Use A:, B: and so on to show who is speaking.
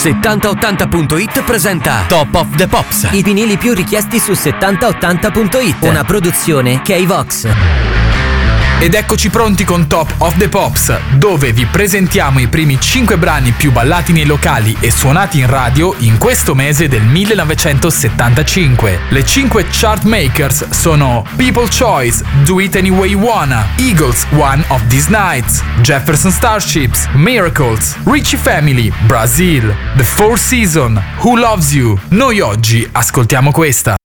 A: 7080.it presenta Top of the Pops,
B: i vinili più richiesti su 7080.it, una produzione K-Vox.
C: Ed eccoci pronti con Top of the Pops, dove vi presentiamo i primi 5 brani più ballati nei locali e suonati in radio in questo mese del 1975. Le 5 chart makers sono People Choice, Do It Any Way You Wanna, Eagles, One of These Nights, Jefferson Starships, Miracles, Richie Family, Brazil, The Four Seasons, Who Loves You. Noi oggi ascoltiamo questa.